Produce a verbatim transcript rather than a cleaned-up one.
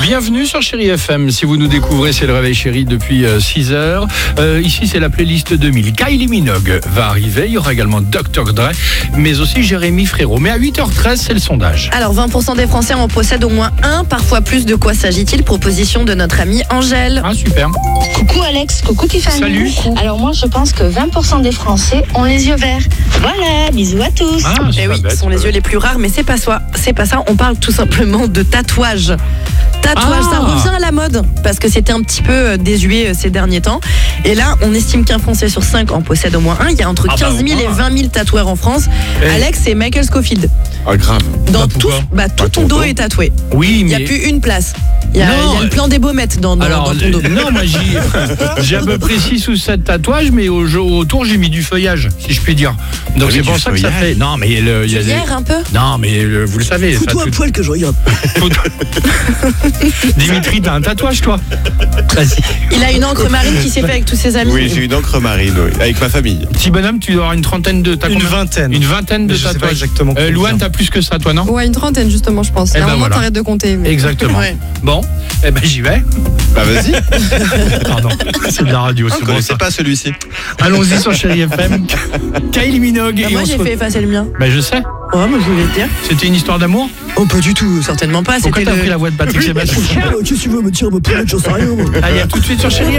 Bienvenue sur Chéri F M. Si vous nous découvrez, c'est le Réveil Chéri depuis euh, six heures. Euh, ici, c'est la playlist deux mille. Kylie Minogue va arriver. Il y aura également docteur Dre, mais aussi Jérémy Frérot. Mais à huit heures treize, c'est le sondage. Alors, vingt pour cent des Français en possèdent au moins un, parfois plus. De quoi s'agit-il? Proposition de notre amie Angèle. Ah, super. Coucou Alex, coucou Tiffany. Salut. Alors moi je pense que vingt pour cent des Français ont les yeux verts. Voilà, bisous à tous. Ah, c'est Eh pas oui, bête, ce sont les pas yeux bête. les plus rares, mais c'est pas ça. C'est pas ça. On parle tout simplement de tatouage. Tatouage, Ah. ça revient à la mode parce que c'était un petit peu euh, désuet euh, ces derniers temps. Et là, on estime qu'un Français sur cinq en possède au moins un. Il y a entre Ah bah, quinze mille au et moins. vingt mille tatoueurs en France. Eh. Alex, c'est Michael Scofield. Ah, grave. Dans Bah, tout, pourquoi bah, tout Bah, ton ton dos dos. est tatoué. Oui, Il n'y mais... a plus une place. Il y a, Non, il y a le plan des baumettes dans, dans, Alors, dans ton dos. non, moi j'ai, j'ai à peu près six ou sept tatouages, mais au, autour j'ai mis du feuillage, si je puis dire. Donc Ah oui, c'est pour du ça que ça feuillage. fait. Non, mais le, il y a des... Hier un peu. Non, mais le- vous le savez. ça, tout- poil que je regarde. Dimitri, t'as un tatouage, toi? Vas-y. Il a une encre marine qui s'est fait avec tous ses amis. Oui, j'ai une encre marine, oui, avec ma famille. Petit bonhomme, tu dois avoir une trentaine de. t'as Une combien vingtaine. Une vingtaine de Mais je sais pas tatouages. exactement Euh, combien. Louane, t'as plus que ça, toi, non? Ouais, une trentaine justement, je pense. Eh Et à ben un moment, voilà. t'arrêtes de compter. Mais... Exactement. Ouais. Bon, eh ben j'y vais. Bah vas-y, Pardon, c'est de la radio, je c'est bon connaissais ça. pas celui-ci. Allons-y sur Chéri F M. Kylie Minogue. Bah, et moi on j'ai se- fait effacer le mien. Ben je sais. Ouais, moi je voulais te dire. C'était une histoire d'amour. Oh, pas du tout, certainement pas. Pourquoi C'était t'as le... pris la voix de Patrick Sébastien? Qu'est-ce que tu veux me dire, me prendre, j'en sais rien. Allez, à tout de suite sur Chéri